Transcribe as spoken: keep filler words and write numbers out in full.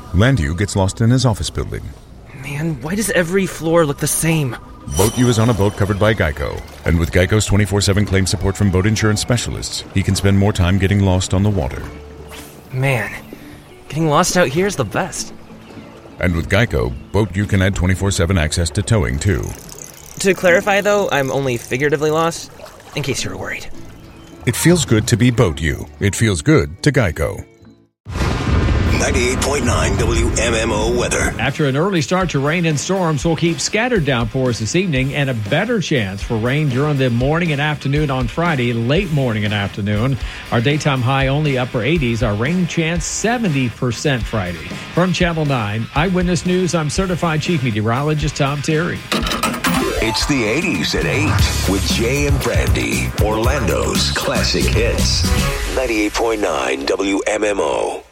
Landu gets lost in his office building. Man, why does every floor look the same? Boat U is on a boat covered by Geico. And with Geico's twenty-four seven claim support from boat insurance specialists, he can spend more time getting lost on the water. Man, getting lost out here is the best. And with Geico, Boat U can add twenty-four seven access to towing, too. To clarify, though, I'm only figuratively lost, in case you were worried. It feels good to be Boat U. It feels good to Geico. ninety-eight point nine W M M O weather. After an early start to rain and storms, we'll keep scattered downpours this evening and a better chance for rain during the morning and afternoon on Friday, late morning and afternoon. Our daytime high only upper eighties. Our rain chance seventy percent Friday. From Channel nine, Eyewitness News, I'm certified chief meteorologist Tom Terry. It's the eighties at eight with Jay and Brandy, Orlando's classic hits. ninety-eight point nine W M M O.